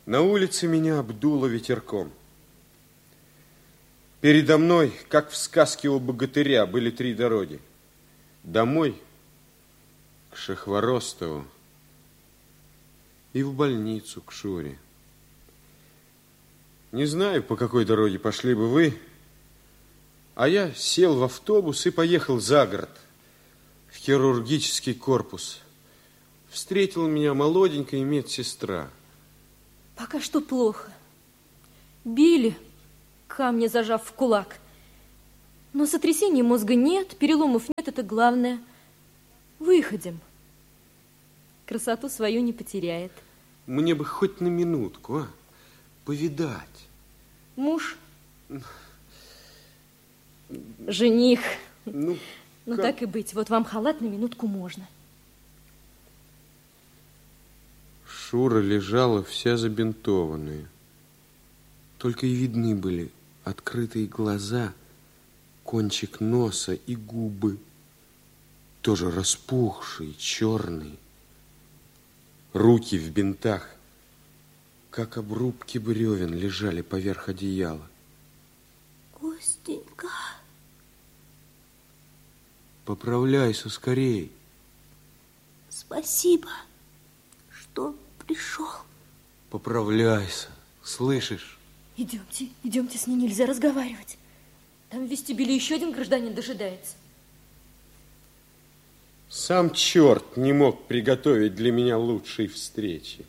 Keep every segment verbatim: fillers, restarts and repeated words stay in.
На улице меня обдуло ветерком. Передо мной, как в сказке о богатыря, были три дороги. Домой, к Шахворостову и в больницу к Шуре. Не знаю, по какой дороге пошли бы вы, а я сел в автобус и поехал за город, в хирургический корпус. Встретила меня молоденькая медсестра. Пока что плохо. Били, камни зажав в кулак. Но сотрясения мозга нет, переломов нет, это главное. Выходим. Красоту свою не потеряет. Мне бы хоть на минутку, а? Повидать. Муж? Жених? Ну, ну как? Так и быть, вот вам халат, на минутку можно. Шура лежала вся забинтованная. Только и видны были открытые глаза, кончик носа и губы, тоже распухшие, черные. Руки в бинтах, как обрубки бревен, лежали поверх одеяла. Костенька. Поправляйся скорей. Спасибо, что пришел. Поправляйся, слышишь? Идемте, идемте, с ней нельзя разговаривать. Там в вестибюле еще один гражданин дожидается. Сам черт не мог приготовить для меня лучшей встречи.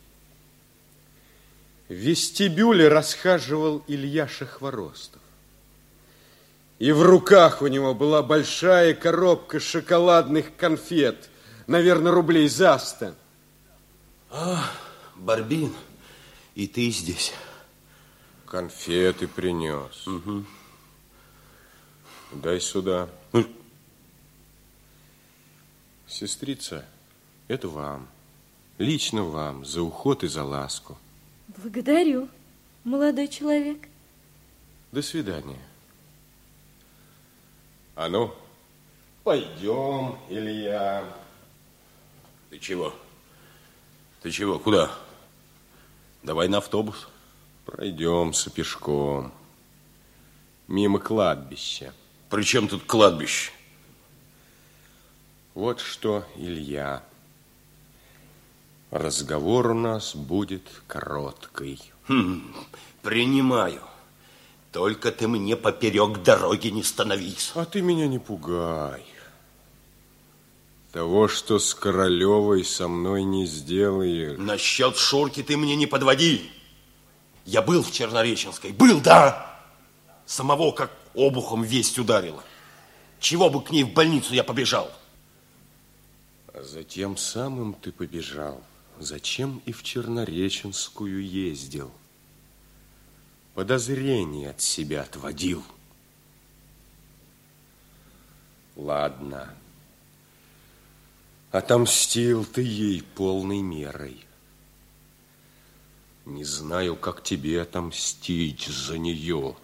В вестибюле расхаживал Илья Шахворостов. И в руках у него была большая коробка шоколадных конфет, наверное, рублей за сто. А, Барбин, и ты здесь. Конфеты принес. Угу. Дай сюда. Сестрица, это вам. Лично вам, за уход и за ласку. Благодарю, молодой человек. До свидания. А ну, пойдем, Илья. Ты чего? Ты чего? Куда? Давай на автобус. Пройдемся пешком. Мимо кладбища. При чем тут кладбище? Вот что, Илья. Разговор у нас будет короткий. Хм, принимаю. Только ты мне поперек дороги не становись. А ты меня не пугай. Того, что с Королевой со мной не сделаешь. Насчет Шурки ты мне не подводи. Я был в Чернореченской. Был, да. Самого как обухом весть ударила. Чего бы к ней в больницу я побежал? А за тем самым ты побежал. Зачем и в Чернореченскую ездил? Подозрение от себя отводил. Ладно. Отомстил ты ей полной мерой. Не знаю, как тебе отомстить за нее.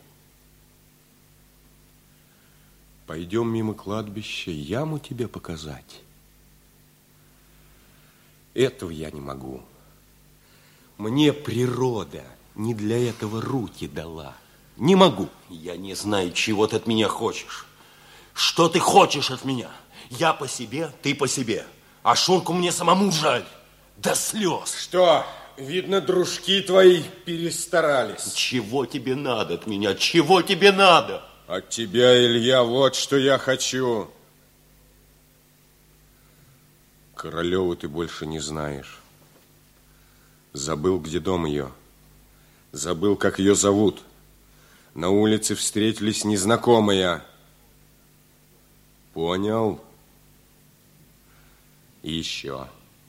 Пойдем мимо кладбища, яму тебе показать. Этого я не могу. Мне природа не для этого руки дала. Не могу. Я не знаю, чего ты от меня хочешь. Что ты хочешь от меня? Я по себе, ты по себе. А Шурку мне самому жаль. До слез. Что? Видно, дружки твои перестарались. Чего тебе надо от меня? Чего тебе надо? От тебя, Илья, вот что я хочу. Королеву ты больше не знаешь. Забыл, где дом ее. Забыл, как ее зовут. На улице встретились незнакомые. Понял? И еще.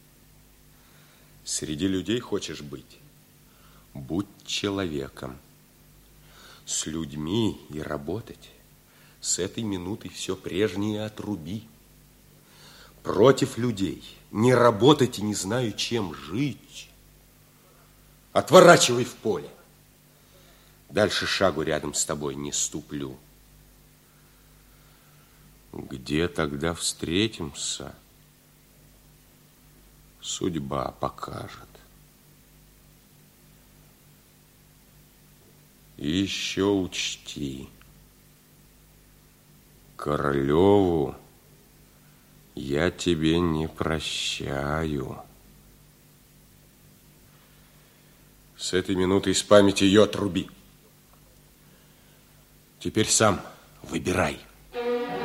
Среди людей хочешь быть? Будь человеком. С людьми и работать. С этой минуты все прежнее отруби. Против людей не работать и не знаю, чем жить. Отворачивай в поле. Дальше шагу рядом с тобой не ступлю. Где тогда встретимся? Судьба покажет. И еще учти, Королеву я тебе не прощаю. С этой минуты из памяти ее отруби. Теперь сам выбирай.